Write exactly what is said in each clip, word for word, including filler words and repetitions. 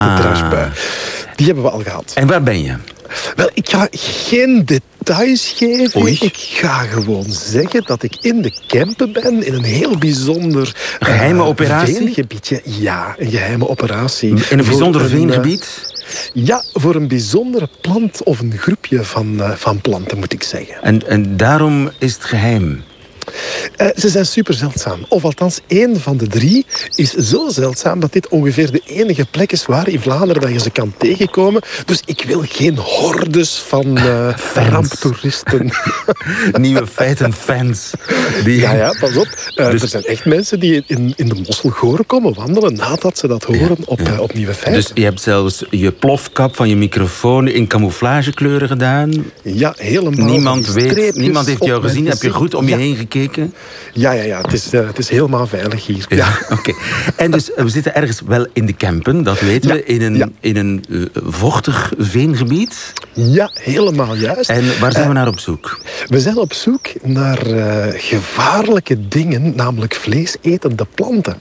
de drasbui. Die hebben we al gehad. En waar ben je? Wel, ik ga geen details geven. Oei. Ik ga gewoon zeggen dat ik in de Kempen ben, in een heel bijzonder... Een geheime uh, operatie? Veengebiedje. Ja, een geheime operatie. In een bijzonder Voor veengebied? Uh, ja, voor een bijzondere plant of een groepje van, uh, van planten, moet ik zeggen. En, en daarom is het geheim? Uh, ze zijn super zeldzaam. Of althans, één van de drie is zo zeldzaam dat dit ongeveer de enige plek is waar in Vlaanderen dat je ze kan tegenkomen. Dus ik wil geen hordes van uh, ramptoeristen. Nieuwe feiten-fans. Die... Ja, ja, pas op. Uh, Dus- Er zijn echt mensen die in, in de Mosselgoren komen wandelen nadat ze dat horen Ja, op, ja. uh, op Nieuwe Feiten. Dus je hebt zelfs je plofkap van je microfoon in camouflagekleuren gedaan. Ja, helemaal. Niemand van die weet, streepjes niemand heeft op jou mijn gezien. Heb je gezicht. goed om je Ja. heen gekeken? Ja, ja, ja. Het is, uh, het is helemaal veilig hier. Ja. Ja, oké. En dus we zitten ergens wel in de Kempen, dat weten Ja, we, in een, ja. in een uh, vochtig veengebied. Ja, helemaal juist. En waar zijn we naar op zoek? We zijn op zoek naar uh, gevaarlijke dingen, namelijk vleesetende planten.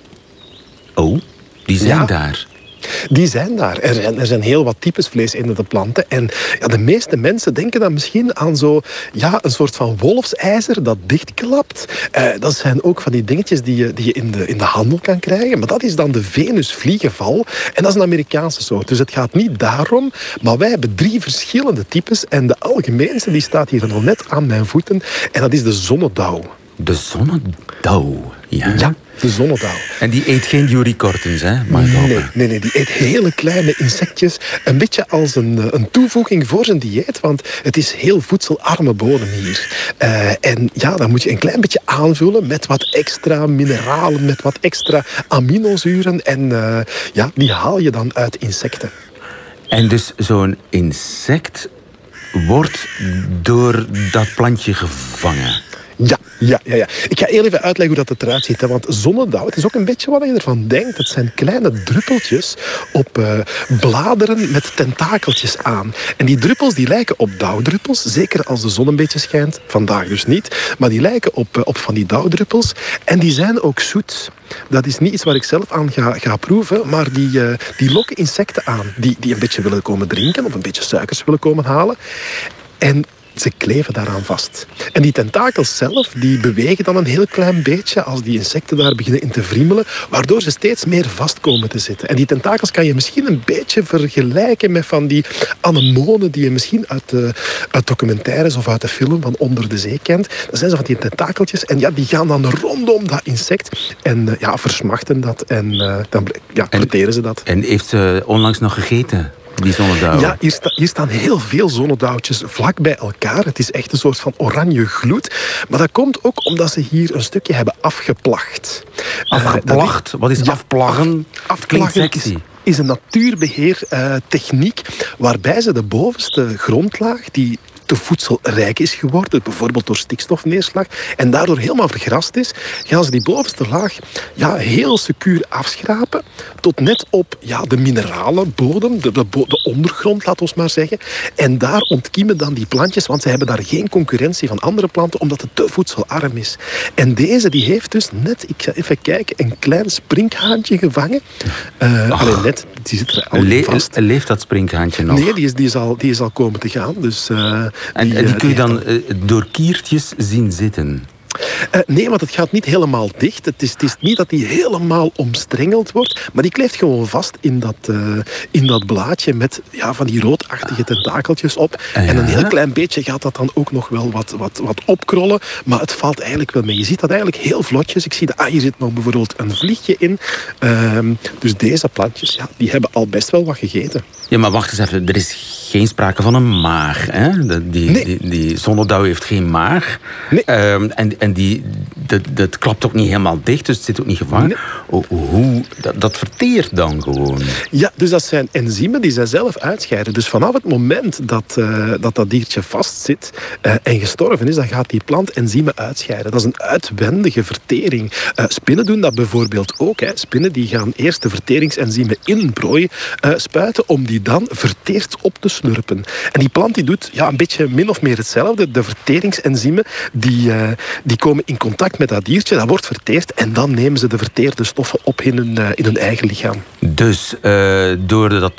Oh, die zijn Ja. daar. Die zijn daar. Er zijn, er zijn heel wat types vleesetende planten. En ja, de meeste mensen denken dan misschien aan zo, ja, een soort van wolfsijzer dat dichtklapt. Uh, dat zijn ook van die dingetjes die je, die je in, de, in de handel kan krijgen. Maar dat is dan de venusvliegenval. En dat is een Amerikaanse soort. Dus het gaat niet daarom. Maar wij hebben drie verschillende types. En de algemeenste die staat hier nog net aan mijn voeten. En dat is de zonnedauw. De zonnedauw. Ja. Ja, de zonnedauw. En die eet geen Jurie Kortens, hè? Mag ik Nee, hopen. nee, nee, die eet hele kleine insectjes. Een beetje als een, een toevoeging voor zijn dieet, want het is heel voedselarme bodem hier. Uh, en ja, dan moet je een klein beetje aanvullen met wat extra mineralen, met wat extra aminozuren. En uh, ja, die haal je dan uit insecten. En dus zo'n insect wordt door dat plantje gevangen. Ja, ja, ja, ja. Ik ga heel even uitleggen hoe dat eruit ziet. Hè, want zonnedauw, het is ook een beetje wat je ervan denkt. Het zijn kleine druppeltjes op uh, bladeren met tentakeltjes aan. En die druppels die lijken op dauwdruppels. Zeker als de zon een beetje schijnt. Vandaag dus niet. Maar die lijken op, uh, op van die dauwdruppels. En die zijn ook zoet. Dat is niet iets waar ik zelf aan ga, ga proeven. Maar die, uh, die lokken insecten aan. Die, die een beetje willen komen drinken. Of een beetje suikers willen komen halen. En ze kleven daaraan vast. En die tentakels zelf, die bewegen dan een heel klein beetje als die insecten daar beginnen in te wriemelen, waardoor ze steeds meer vast komen te zitten. En die tentakels kan je misschien een beetje vergelijken met van die anemonen die je misschien uit, de, uit documentaires of uit de film van Onder de Zee kent. Dat zijn zo van die tentakeltjes en ja, die gaan dan rondom dat insect en uh, ja, versmachten dat en uh, dan ja, verteren ze dat. En heeft ze onlangs nog gegeten? Die zonnedauw. Ja, hier, sta, hier staan heel veel zonnedauwtjes vlak bij elkaar. Het is echt een soort van oranje gloed. Maar dat komt ook omdat ze hier een stukje hebben afgeplacht. Afgeplacht? Uh, Wat is ja, afplaggen? Af, Klinkt sexy. Is een natuurbeheertechniek uh, waarbij ze de bovenste grondlaag, die te voedselrijk is geworden, bijvoorbeeld door stikstofneerslag, en daardoor helemaal vergrast is, gaan ze die bovenste laag ja, heel secuur afschrapen, tot net op ja, de mineralen bodem, de, de, de ondergrond, laat ons maar zeggen. En daar ontkiemen dan die plantjes, want ze hebben daar geen concurrentie van andere planten, omdat het te voedselarm is. En deze die heeft dus net, ik ga even kijken, een klein sprinkhaantje gevangen. Uh, alleen net, die zit er al Le vast. Leeft dat sprinkhaantje nog? Nee, die is, die is, al, die is al komen te gaan. Dus, uh, en die, en die kun je die dan uh, door kiertjes zien zitten? Uh, nee, want het gaat niet helemaal dicht. Het is, het is niet dat die helemaal omstrengeld wordt, maar die kleeft gewoon vast in dat, uh, in dat blaadje met ja, van die roodachtige tentakeltjes op. Uh, en een heel klein beetje gaat dat dan ook nog wel wat, wat, wat opkrollen, maar het valt eigenlijk wel mee. Je ziet dat eigenlijk heel vlotjes. Ik zie dat, ah, hier zit nog bijvoorbeeld een vliegje in. Uh, dus deze plantjes, ja, die hebben al best wel wat gegeten. Ja, maar wacht eens even. Er is geen sprake van een maag. Hè? Die, nee. die, die zonnedauw heeft geen maag. Nee. Um, en en die, dat, dat klapt ook niet helemaal dicht, dus het zit ook niet gevangen. Nee. O, hoe, dat, dat verteert dan gewoon. Ja, dus dat zijn enzymen die zij zelf uitscheiden. Dus vanaf het moment dat uh, dat, dat diertje vastzit uh, en gestorven is, dan gaat die plant enzymen uitscheiden. Dat is een uitwendige vertering. Uh, spinnen doen dat bijvoorbeeld ook. Hè. Spinnen die gaan eerst de verteringsenzymen in prooi uh, spuiten om die dan verteerd op te slurpen. En die plant die doet ja, een beetje min of meer hetzelfde. De verteringsenzymen die, uh, die komen in contact met dat diertje, dat wordt verteerd en dan nemen ze de verteerde stoffen op in hun, uh, in hun eigen lichaam. Dus uh, door dat